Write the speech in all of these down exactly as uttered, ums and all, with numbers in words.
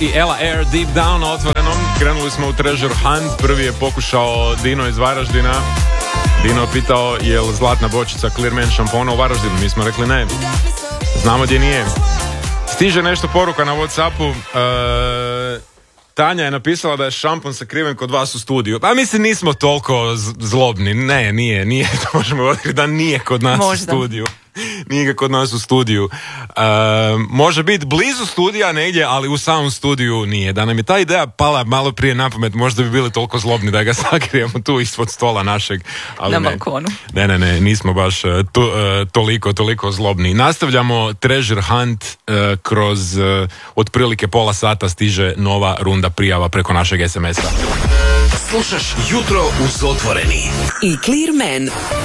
i Ella Air Deep Down na Otvorenom. Krenuli smo u Treasure Hunt. Prvi je pokušao Dino iz Varaždina. Dino pitao je li zlatna bočica Clearman šampona u Varaždinu. Mi smo rekli ne. Znamo gdje nije. Stiže nešto poruka na Whatsappu. E, Tanja je napisala da je šampon sakriven kod vas u studiju. Pa mislim nismo toliko zlobni. Ne, nije, nije. To možemo otkriti da nije kod nas Možda. u studiju. Nije ga kod nas u studiju. E, može biti blizu studija negdje, ali u samom studiju nije. Da nam je ta ideja pala malo prije na pamet, možda bi bili toliko zlobni da ga sakrijemo tu ispod stola našeg. Ali na ne. balkonu. Ne, ne, ne, nismo baš to, uh, toliko, toliko zlobni. Nastavljamo Treasure Hunt uh, kroz uh, otprilike pola sata stiže nova runda prijava preko našeg es em esa. Slušaš Jutro uz Otvoreni i Clearman.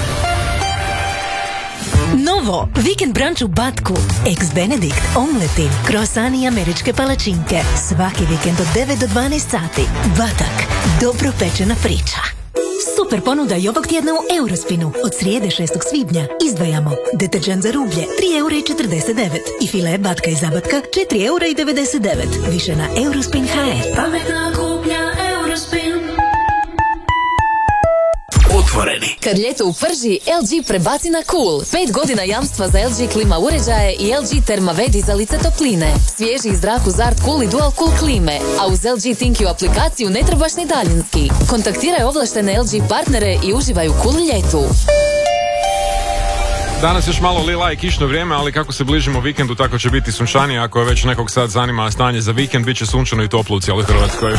Novo, vikend brunch u Batku, ex-Benedict, omleti, krosani i američke palačinke. Svaki vikend od devet do dvanaest sati. Batak, dobro pečena priča. Super ponuda i ovog tjedna u Eurospinu. Od srijede šestog svibnja izdvajamo deterđent za rublje tri eura i četrdeset devet i file batka i zabatka četiri eura i devedeset devet. Više na eurospin tačka er. Pametna kupnja Eurospin. Otvoreni. Kad ljeto u prži, el dži prebaci na Cool. Pet godina jamstva za el dži klima uređaje i el dži Thermavedi za lice topline. Svježi zrak uz Art Cool i Dual Cool klime. A uz el dži ThinQ aplikaciju ne trebaš ni daljinski. Kontaktiraj ovlaštene el dži partnere i uživaj u cool ljetu. Danas još malo lila i kišno vrijeme, ali kako se bližimo vikendu, tako će biti sunčanije. Ako je već nekog sad zanima stanje za vikend, bit će sunčano i toplo u cijeloj Hrvatskoj.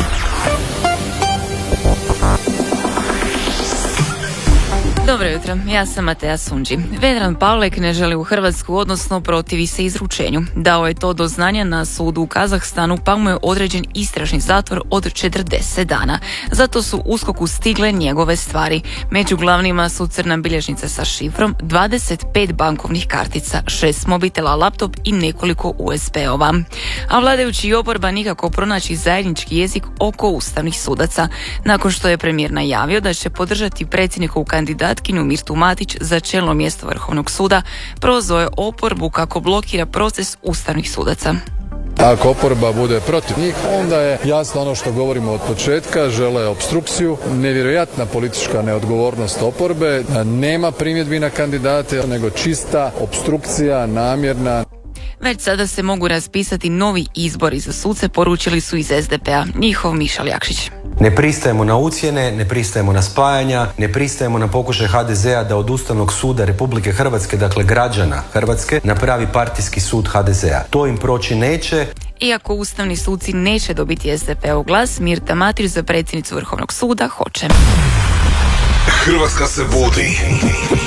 Dobro jutro, ja sam Mateja Sunđi. Vedran Pavlek ne želi u Hrvatsku, odnosno protivi se izručenju. Dao je to do znanja na sudu u Kazahstanu, pa mu je određen istražni zatvor od četrdeset dana. Zato su USKOK-u stigle njegove stvari. Među glavnima su crna bilježnica sa šifrom, dvadeset pet bankovnih kartica, šest mobitela, laptop i nekoliko u es be-ova. A vladajući i oporba nikako pronaći zajednički jezik oko ustavnih sudaca. Nakon što je premijer najavio da će podržati predsjednikovu kandidatkinju Mirtu Matić za čelno mjesto Vrhovnog suda, prozvao je oporbu kako blokira proces ustavnih sudaca. Ako oporba bude protiv njih, onda je jasno ono što govorimo od početka, žele opstrukciju, nevjerojatna politička neodgovornost oporbe, nema primjedbi na kandidate, nego čista opstrukcija, namjerna. Već sada se mogu raspisati novi izbori za suce, poručili su iz es de pe a. Njihov Mišal Jakšić. Ne pristajemo na ucjene, ne pristajemo na spajanja, ne pristajemo na pokušaj ha de zea da od Ustavnog suda Republike Hrvatske, dakle građana Hrvatske, napravi partijski sud ha de zea. To im proći neće. Iako ustavni suci neće dobiti es de pe a u glas, Mirta Matić za predsjednicu Vrhovnog suda hoće. Hrvatska se budi.